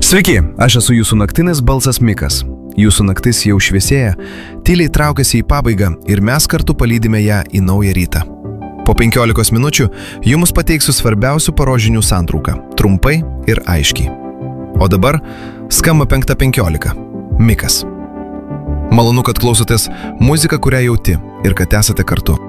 Sveiki, aš esu jūsų naktinis balsas Mikas. Jūsų naktis jau šviesėja, tyliai traukiasi į pabaigą ir mes kartu palydime ją į naują rytą. Po 15 minučių jums pateiksiu svarbiausių paro žinių santrauką, trumpai ir aiškiai. O dabar skamba 5:15. Mikas. Malonu, kad klausotės muziką, kurią jauti ir kad esate kartu.